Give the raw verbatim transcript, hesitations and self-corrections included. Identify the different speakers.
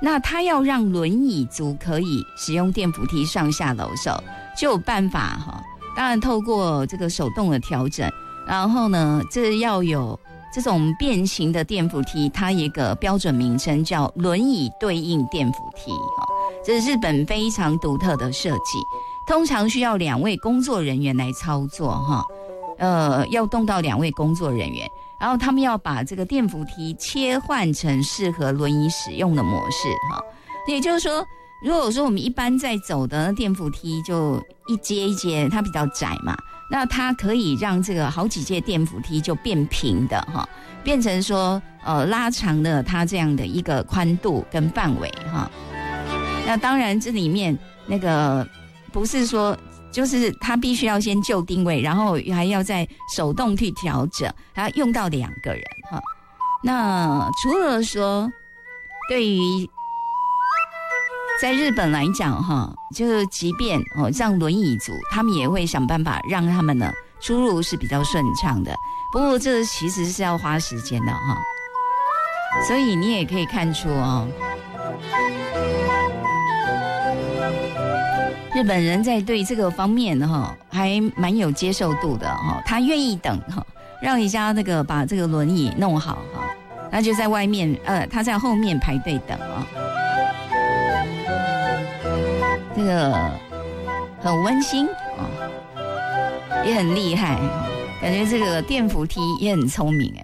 Speaker 1: 那他要让轮椅族可以使用电扶梯上下楼时，就有办法哈。当然，透过这个手动的调整，然后呢，这要有这种变形的电扶梯，它有一个标准名称叫轮椅对应电扶梯哈。这是日本非常独特的设计，通常需要两位工作人员来操作哈。呃，要动到两位工作人员，然后他们要把这个电扶梯切换成适合轮椅使用的模式哈。也就是说，如果说我们一般在走的电扶梯就一阶一阶，它比较窄嘛，那它可以让这个好几阶电扶梯就变平的哈，变成说呃拉长了它这样的一个宽度跟范围哈。那当然这里面那个不是说。就是他必须要先就定位，然后还要再手动去调整，还要用到两个人哈。那除了说，对于在日本来讲哈，就是即便哦像轮椅族，他们也会想办法让他们呢出入是比较顺畅的。不过这其实是要花时间的哈，所以你也可以看出哦。日本人在对这个方面哈还蛮有接受度的哈，他愿意等哈，让人家那个把这个轮椅弄好哈，那就在外面呃他在后面排队等啊，这个很温馨啊，也很厉害，感觉这个电扶梯也很聪明哎。